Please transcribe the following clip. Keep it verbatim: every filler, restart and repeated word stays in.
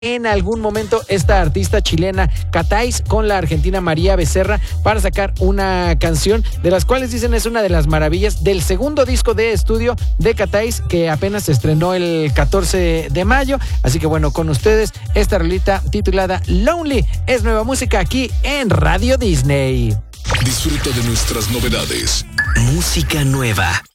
en algún momento esta artista chilena Catáis con la argentina María Becerra para sacar una canción de las cuales dicen es una de las maravillas del segundo disco de estudio de Catáis que apenas se estrenó el catorce de mayo. Así que bueno, con ustedes esta rolita titulada Lonely es nueva música aquí en Radio Disney. Disfruta de nuestras novedades. Música nueva.